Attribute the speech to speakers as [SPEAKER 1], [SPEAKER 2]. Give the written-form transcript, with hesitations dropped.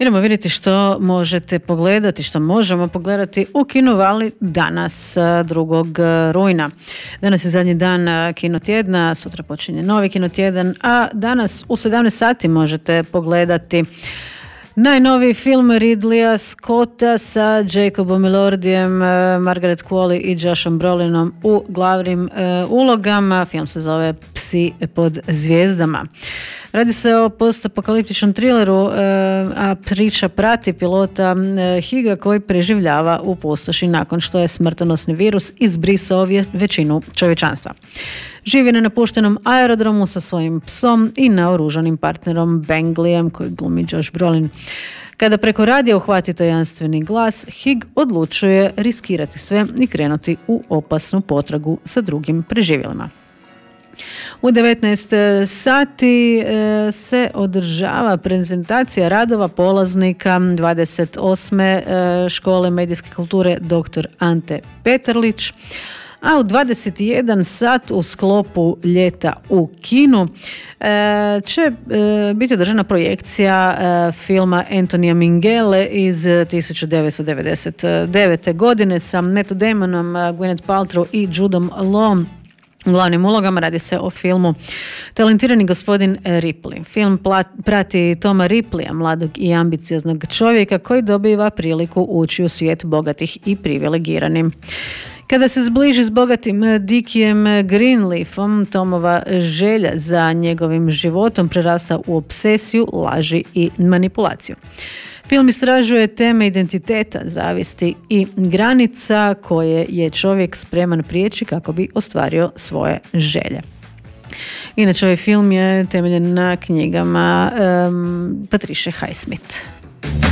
[SPEAKER 1] Idemo vidjeti što možete pogledati, što možemo pogledati u Kinovali danas 2. rujna. Danas je zadnji dan kinotjedna, sutra počinje novi kinotjedan, a danas u 17 sati možete pogledati najnoviji film Ridleya Scotta sa Jacobom Elordijem, Margaret Qualley i Joshom Brolinom u glavnim ulogama. Film se zove Psi pod zvijezdama. Radi se o postapokaliptičnom trileru, a priča prati pilota Higga koji preživljava u pustoši nakon što je smrtonosni virus izbrisao većinu čovječanstva. Živi na napuštenom aerodromu sa svojim psom i naoružanim partnerom Benglijem koji glumi Josh Brolin. Kada preko radija uhvati tajanstveni glas, Higg odlučuje riskirati sve i krenuti u opasnu potragu sa drugim preživjelima. U 19 sati se održava prezentacija radova polaznika 28. škole medijske kulture dr. Ante Petrlić, a u 21 sat u sklopu ljeta u kinu će biti održana projekcija filma Antonija Minghelle iz 1999. godine sa Mattom Damonom, Gwyneth Paltrow i Judom Lawom u glavnim ulogama. Radi se o filmu Talentirani gospodin Ripley. Film prati Toma Ripleya, mladog i ambicioznog čovjeka koji dobiva priliku ući u svijet bogatih i privilegiranim. Kada se zbliži s bogatim Dickijem Greenleafom, Tomova želja za njegovim životom prerasta u obsesiju, laži i manipulaciju. Film istražuje teme identiteta, zavisti i granica koje je čovjek spreman prijeći kako bi ostvario svoje želje. Inače, ovaj film je temeljen na knjigama Patricia Highsmith.